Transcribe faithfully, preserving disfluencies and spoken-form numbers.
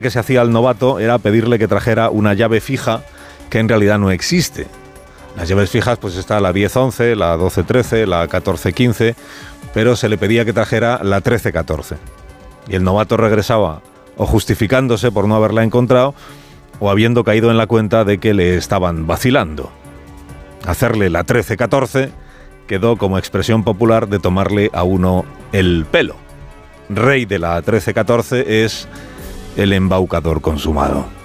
que se hacía al novato era pedirle que trajera una llave fija que en realidad no existe. Las llaves fijas pues está la diez once, la doce trece, la catorce quince, pero se le pedía que trajera la trece catorce. Y el novato regresaba o justificándose por no haberla encontrado o habiendo caído en la cuenta de que le estaban vacilando. Hacerle la trece catorce quedó como expresión popular de tomarle a uno el pelo. Rey de la trece catorce es el embaucador consumado.